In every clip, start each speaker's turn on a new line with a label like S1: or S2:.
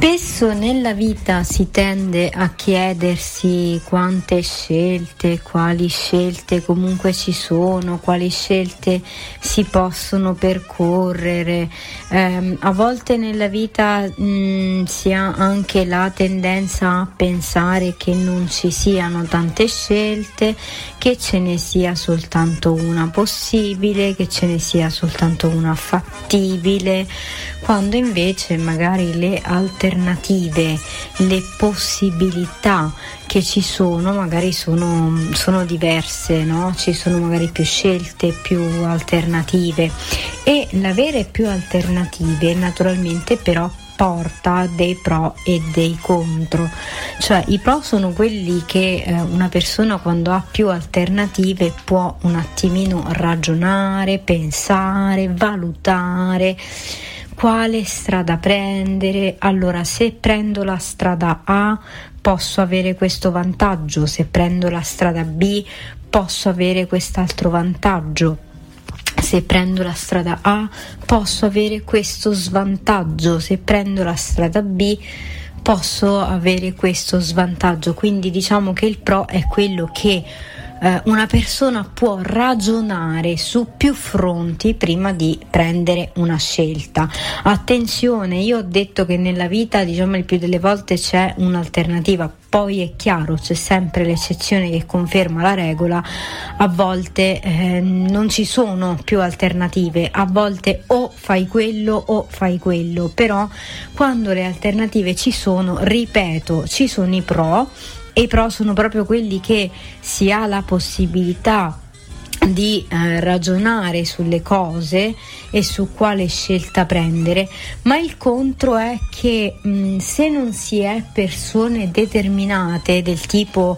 S1: Spesso nella vita si tende a chiedersi quante scelte, quali scelte comunque ci sono, quali scelte si possono percorrere. A volte nella vita si ha anche la tendenza a pensare che non ci siano tante scelte, che ce ne sia soltanto una possibile, che ce ne sia soltanto una fattibile, quando invece magari le alternative, le possibilità che ci sono magari sono diverse, no? Ci sono magari più scelte, più alternative, e l'avere più alternative naturalmente però porta dei pro e dei contro. Cioè i pro sono quelli che una persona quando ha più alternative può un attimino ragionare, pensare, valutare quale strada prendere. Allora, se prendo la strada A posso avere questo vantaggio, se prendo la strada B posso avere quest'altro vantaggio, se prendo la strada A posso avere questo svantaggio, se prendo la strada B posso avere questo svantaggio. Quindi diciamo che il pro è quello che una persona può ragionare su più fronti prima di prendere una scelta. Attenzione, io ho detto che nella vita, diciamo, il più delle volte c'è un'alternativa, poi è chiaro c'è sempre l'eccezione che conferma la regola. A volte non ci sono più alternative, a volte o fai quello o fai quello, però quando le alternative ci sono, ripeto, ci sono i pro. E i pro sono proprio quelli che si ha la possibilità di ragionare sulle cose e su quale scelta prendere, ma il contro è che se non si è persone determinate, del tipo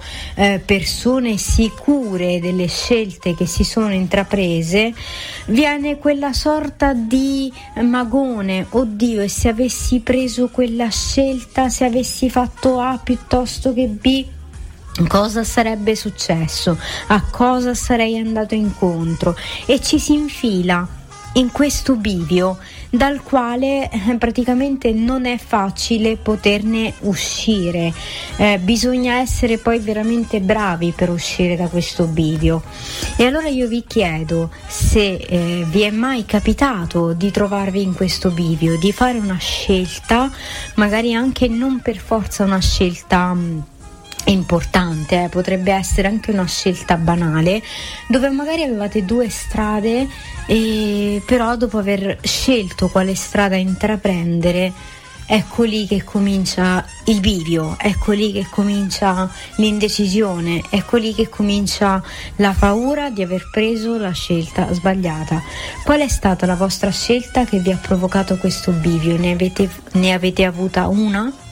S1: persone sicure delle scelte che si sono intraprese, viene quella sorta di magone: oddio, e se avessi preso quella scelta, se avessi fatto A piuttosto che B, cosa sarebbe successo? A cosa sarei andato incontro? E ci si infila in questo bivio dal quale praticamente non è facile poterne uscire. Bisogna essere poi veramente bravi per uscire da questo bivio. E allora io vi chiedo se vi è mai capitato di trovarvi in questo bivio, di fare una scelta, magari anche non per forza una scelta importante, potrebbe essere anche una scelta banale, dove magari avevate due strade, e però dopo aver scelto quale strada intraprendere, ecco lì che comincia il bivio, ecco lì che comincia l'indecisione, ecco lì che comincia la paura di aver preso la scelta sbagliata. Qual è stata la vostra scelta che vi ha provocato questo bivio? Ne avete avuta una?